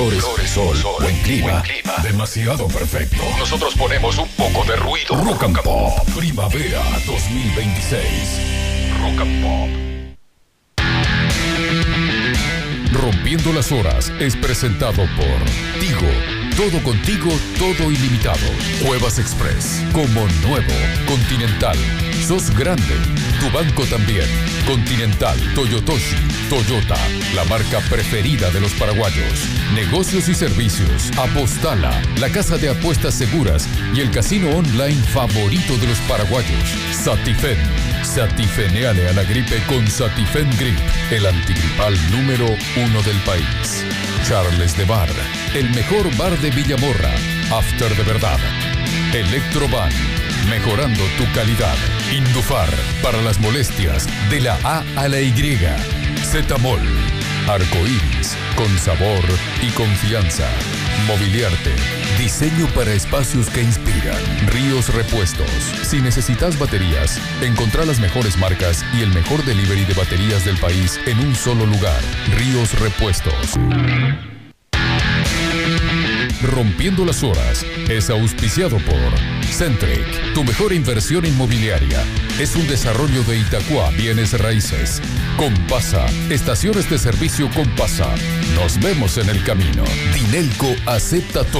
Flores, sol, buen clima. Demasiado perfecto. Nosotros ponemos un poco de ruido. Rock and Pop, primavera 2026. Rock and Pop. Rompiendo las horas es presentado por Tigo. Todo contigo, todo ilimitado. Cuevas Express, como nuevo. Continental, sos grande. Tu banco también. Continental, Toyotoshi, Toyota, la marca preferida de los paraguayos. Negocios y servicios, Apostala, la casa de apuestas seguras y el casino online favorito de los paraguayos. Satifen. Satifeneale a la gripe con Satifen Grip, el antigripal número 1 del país. Charles de Bar, el mejor bar de Villamorra. After de verdad. Electroban, mejorando tu calidad. Indufar, para las molestias de la A a la Y. Zetamol, arcoíris, con sabor y confianza. Mobiliarte, diseño para espacios que inspiran. Ríos Repuestos. Si necesitas baterías, encontrá las mejores marcas y el mejor delivery de baterías del país en un solo lugar. Ríos Repuestos. Rompiendo las horas es auspiciado por Centric, tu mejor inversión inmobiliaria. Es un desarrollo de Itacua Bienes Raíces. Compasa, estaciones de servicio Compasa. Nos vemos en el camino. Dinelco acepta todo.